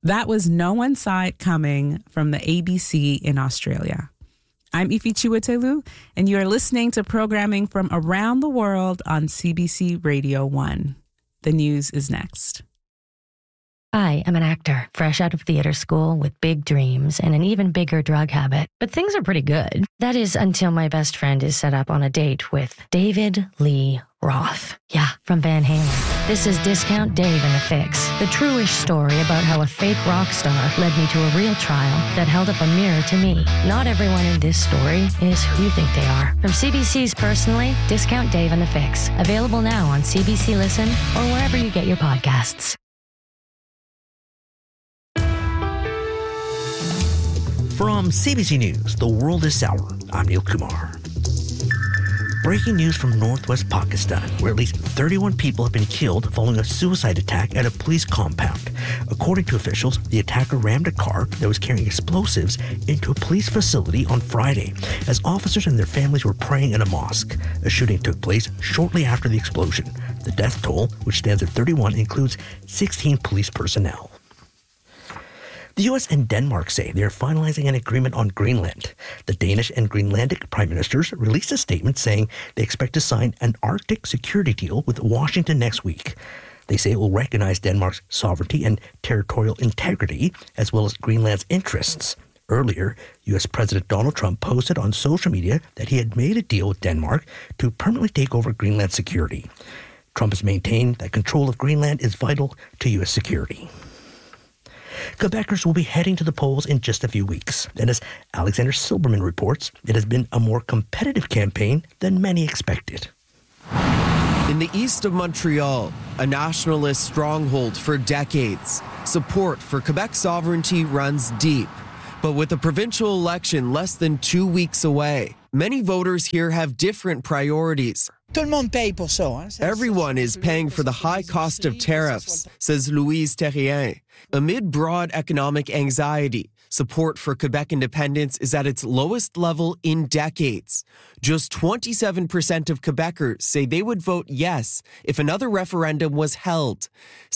That was No One Saw It Coming from the ABC in Australia. I'm Ifi Chiwetelu, and you are listening to programming from around the world on CBC Radio 1. The news is next. I am an actor, fresh out of theater school with big dreams and an even bigger drug habit. But things are pretty good. That is until my best friend is set up on a date with David Lee Roth. Yeah, from Van Halen. This is Discount Dave and the Fix, the true-ish story about how a fake rock star led me to a real trial that held up a mirror to me. Not everyone in this story is who you think they are. From CBC's Personally, Discount Dave and the Fix. Available now on CBC Listen or wherever you get your podcasts. From CBC News, The World is Sour, I'm Neil Kumar. Breaking news from northwest Pakistan, where at least 31 people have been killed following a suicide attack at a police compound. According to officials, the attacker rammed a car that was carrying explosives into a police facility on Friday, as officers and their families were praying in a mosque. A shooting took place shortly after the explosion. The death toll, which stands at 31, includes 16 police personnel. The U.S. and Denmark say they are finalizing an agreement on Greenland. The Danish and Greenlandic prime ministers released a statement saying they expect to sign an Arctic security deal with Washington next week. They say it will recognize Denmark's sovereignty and territorial integrity, as well as Greenland's interests. Earlier, U.S. President Donald Trump posted on social media that he had made a deal with Denmark to permanently take over Greenland's security. Trump has maintained that control of Greenland is vital to U.S. security. Quebecers will be heading to the polls in just a few weeks. And as Alexander Silberman reports, it has been a more competitive campaign than many expected. In the east of Montreal, a nationalist stronghold for decades, support for Quebec sovereignty runs deep. But with the provincial election less than 2 weeks away, many voters here have different priorities. Everyone is paying for the high cost of tariffs, says Louise Terrien. Amid broad economic anxiety, support for Quebec independence is at its lowest level in decades. Just 27% of Quebecers say they would vote yes if another referendum was held.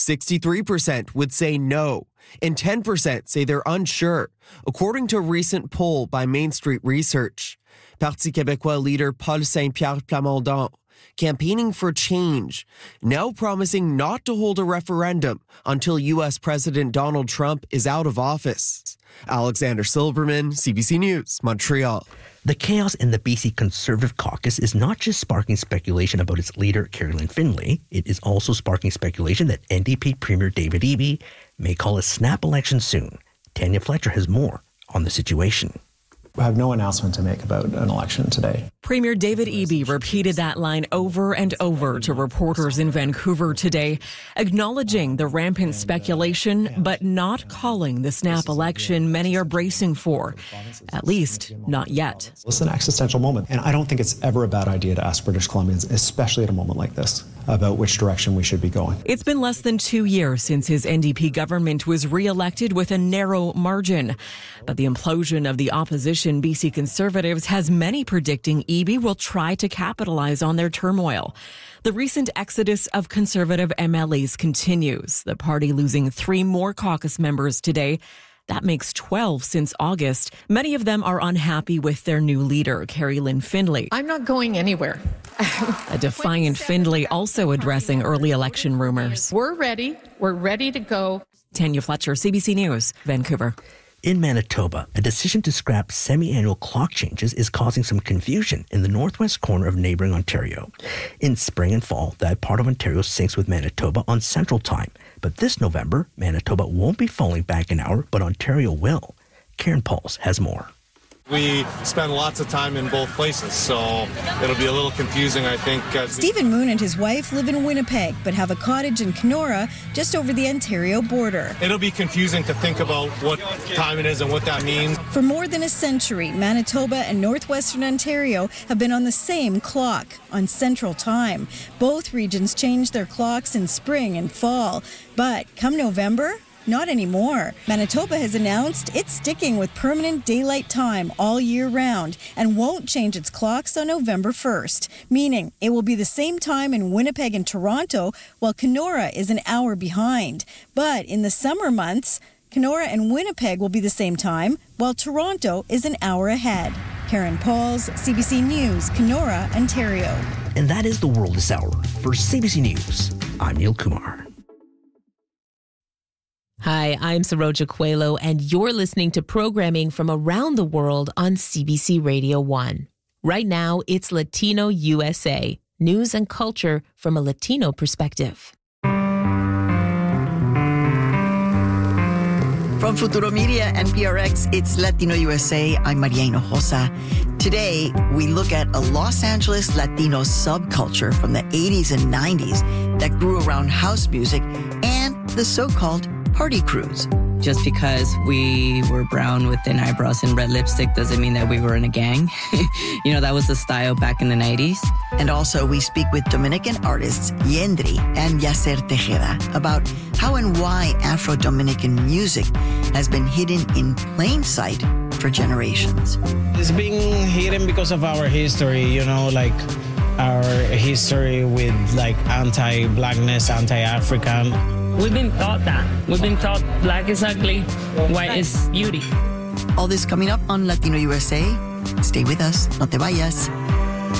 63% would say no, and 10% say they're unsure, according to a recent poll by Main Street Research. Parti Québécois leader Paul Saint-Pierre Plamondon, campaigning for change, now promising not to hold a referendum until U.S. President Donald Trump is out of office. Alexander Silberman, CBC News, Montreal. The chaos in the BC Conservative caucus is not just sparking speculation about its leader, Carrie-Lynne Findlay. It is also sparking speculation that NDP Premier David Eby may call a snap election soon. Tanya Fletcher has more on the situation. I have no announcement to make about an election today. Premier David Eby repeated that line over and over to reporters in Vancouver today, acknowledging the rampant speculation, but not calling the snap election many are bracing for. At least, not yet. It's an existential moment, and I don't think it's ever a bad idea to ask British Columbians, especially at a moment like this, about which direction we should be going. It's been less than 2 years since his NDP government was re-elected with a narrow margin. But the implosion of the opposition BC Conservatives has many predicting Eby will try to capitalize on their turmoil. The recent exodus of Conservative MLAs continues, the party losing 3 more caucus members today. That makes 12 since August. Many of them are unhappy with their new leader, Carrie-Lynne Findlay. I'm not going anywhere. A defiant Findlay also addressing early election rumors. We're ready. We're ready to go. Tanya Fletcher, CBC News, Vancouver. In Manitoba, a decision to scrap semi-annual clock changes is causing some confusion in the northwest corner of neighboring Ontario. In spring and fall, that part of Ontario syncs with Manitoba on Central Time. But this November, Manitoba won't be falling back an hour, but Ontario will. Karen Pauls has more. We spend lots of time in both places, so it'll be a little confusing, I think. Stephen Moon and his wife live in Winnipeg, but have a cottage in Kenora, just over the Ontario border. It'll be confusing to think about what time it is and what that means. For more than a century, Manitoba and northwestern Ontario have been on the same clock, on Central Time. Both regions change their clocks in spring and fall, but come November, not anymore. Manitoba has announced it's sticking with permanent daylight time all year round and won't change its clocks on November 1st, meaning it will be the same time in Winnipeg and Toronto, while Kenora is an hour behind. But in the summer months, Kenora and Winnipeg will be the same time, while Toronto is an hour ahead. Karen Pauls, CBC News, Kenora, Ontario. And that is the world this hour. For CBC News, I'm Neil Kumar. Hi, I'm Saroja Coelho, and you're listening to programming from around the world on CBC Radio 1. Right now, it's Latino USA, news and culture from a Latino perspective. From Futuro Media and PRX, it's Latino USA. I'm Maria Hinojosa. Today, we look at a Los Angeles Latino subculture from the 80s and 90s that grew around house music and the so-called party crews. Just because we were brown with thin eyebrows and red lipstick doesn't mean that we were in a gang. That was the style back in the 90s. And also, we speak with Dominican artists Yendri and Yacer Tejeda about how and why Afro-Dominican music has been hidden in plain sight for generations. It's being hidden because of our history, our history with anti-blackness, anti-African. We've been taught that. We've been taught black is ugly, white is beauty. All this coming up on Latino USA. Stay with us. No te vayas.